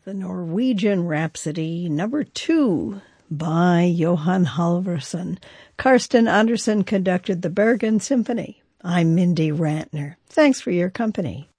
The Norwegian Rhapsody, number 2, by Johan Halvorsen. Karsten Andersen conducted the Bergen Symphony. I'm Mindy Rantner. Thanks for your company.